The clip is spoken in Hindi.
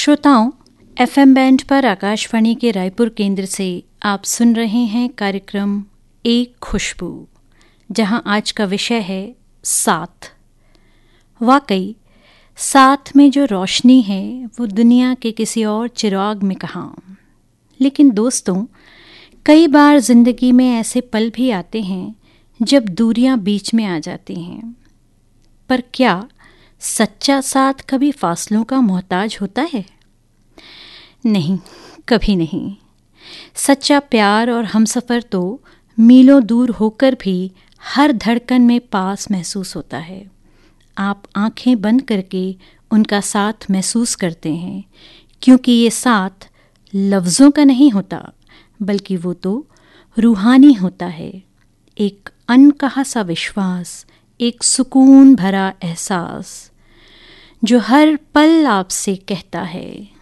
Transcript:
श्रोताओं, एफएम बैंड पर आकाशवाणी के रायपुर केंद्र से आप सुन रहे हैं कार्यक्रम एक खुशबू, जहां आज का विषय है साथ। वाकई साथ में जो रोशनी है वो दुनिया के किसी और चिराग में कहाँ। लेकिन दोस्तों, कई बार जिंदगी में ऐसे पल भी आते हैं जब दूरियां बीच में आ जाती हैं। पर क्या सच्चा साथ कभी फासलों का मोहताज होता है? नहीं, कभी नहीं। सच्चा प्यार और हमसफ़र तो मीलों दूर होकर भी हर धड़कन में पास महसूस होता है। आप आंखें बंद करके उनका साथ महसूस करते हैं, क्योंकि ये साथ लफ्ज़ों का नहीं होता, बल्कि वो तो रूहानी होता है। एक अनकहा सा विश्वास, एक सुकून भरा एहसास जो हर पल आपसे कहता है